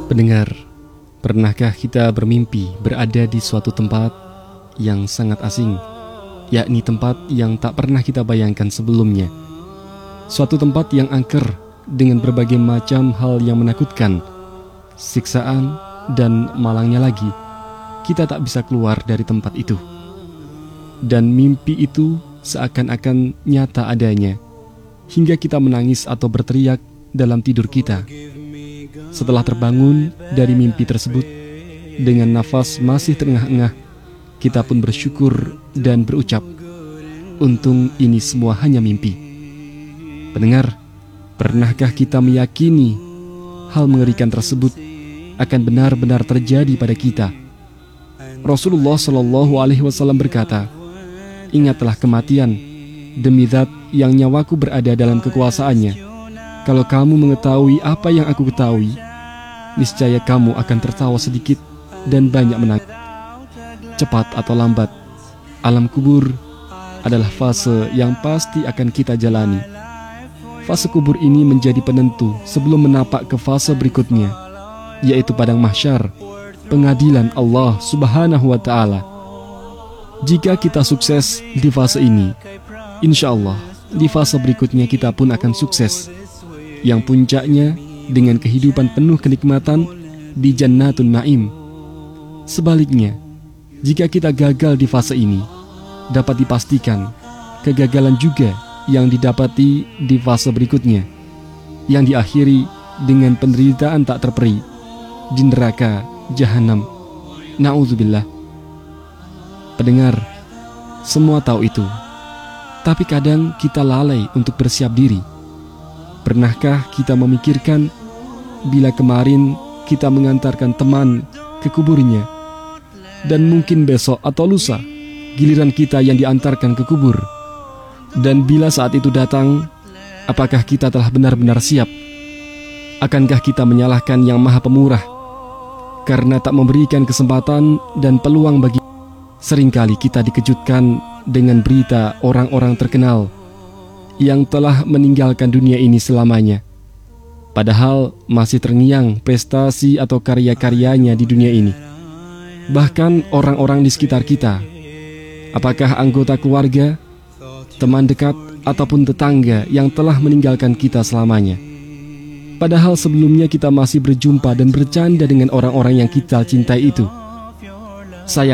Pendengar, pernahkah kita bermimpi berada di suatu tempat yang sangat asing, yakni tempat yang tak pernah kita bayangkan sebelumnya? Suatu tempat yang angker dengan berbagai macam hal yang menakutkan, siksaan, dan malangnya lagi, kita tak bisa keluar dari tempat itu. Dan mimpi itu seakan-akan nyata adanya, hingga kita menangis atau berteriak dalam tidur kita. Setelah terbangun dari mimpi tersebut, dengan nafas masih terengah-engah, kita pun bersyukur dan berucap, untung ini semua hanya mimpi. Pendengar, pernahkah kita meyakini hal mengerikan tersebut akan benar-benar terjadi pada kita? Rasulullah SAW berkata, ingatlah kematian, demi zat yang nyawaku berada dalam kekuasaannya. Kalau kamu mengetahui apa yang aku ketahui, niscaya kamu akan tertawa sedikit dan banyak menangis. Cepat atau lambat, alam kubur adalah fase yang pasti akan kita jalani. Fase kubur ini menjadi penentu sebelum menapak ke fase berikutnya, yaitu padang mahsyar, pengadilan Allah Subhanahu wa Ta'ala. Jika kita sukses di fase ini, insya Allah di fase berikutnya kita pun akan sukses, yang puncaknya dengan kehidupan penuh kenikmatan di Jannatun Naim. Sebaliknya, jika kita gagal di fase ini, dapat dipastikan kegagalan juga yang didapati di fase berikutnya, yang diakhiri dengan penderitaan tak terperi di neraka Jahanam. Na'udzubillah. Pendengar, semua tahu itu, tapi kadang kita lalai untuk bersiap diri. Pernahkah kita memikirkan bila kemarin kita mengantarkan teman ke kuburnya, dan mungkin besok atau lusa giliran kita yang diantarkan ke kubur? Dan bila saat itu datang, apakah kita telah benar-benar siap? Akankah kita menyalahkan Yang Maha Pemurah karena tak memberikan kesempatan dan peluang bagi? Seringkali kita dikejutkan dengan berita orang-orang terkenal yang telah meninggalkan dunia ini selamanya, padahal masih terngiang prestasi atau karya-karyanya di dunia ini. Bahkan orang-orang di sekitar kita, apakah anggota keluarga, teman dekat, ataupun tetangga yang telah meninggalkan kita selamanya. Padahal sebelumnya kita masih berjumpa dan bercanda dengan orang-orang yang kita cintai itu. Sayang